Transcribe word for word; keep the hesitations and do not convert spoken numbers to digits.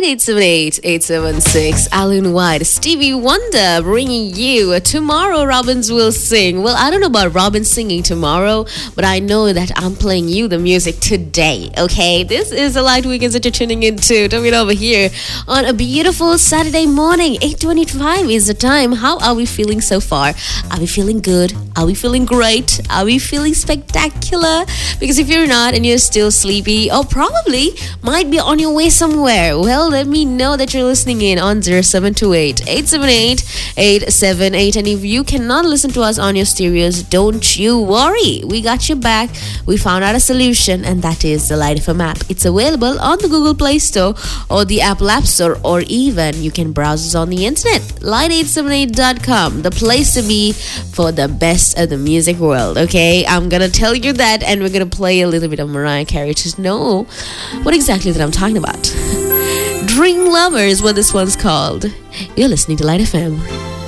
eight seven eight, eight seven six. Alan White, Stevie Wonder bringing you Tomorrow Robins Will Sing. Well, I don't know about Robin singing tomorrow, but I know that I'm playing you the music today, okay? This is the Light Weekends that you're tuning into. Tommy over here on a beautiful Saturday morning. eight twenty-five is the time. How are we feeling so far? Are we feeling good? Are we feeling great? Are we feeling spectacular? Because if you're not and you're still sleepy or probably might be on your way somewhere, well, let me know that you're listening in on zero seven two eight, eight seven eight, eight seven eight. And if you cannot listen to us on your stereos, don't you worry. We got your back. We found out a solution, and that is the Light F M app. It's available on the Google Play Store or the Apple App Store, or even you can browse us on the internet. light eight seven eight dot com, the place to be for the best of the music world, okay? I'm gonna tell you that, and we're gonna play a little bit of Mariah Carey to know what exactly that I'm talking about. Dream Lover is what this one's called. You're listening to Light F M.